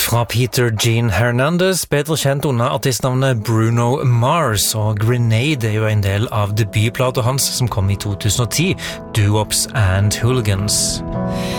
Fra Peter Gene Hernandez, bedre kjent under artistnavnet Bruno Mars, og Grenade jo en del av debutplaten hans som kom i 2010, Doo-Wops and Hooligans.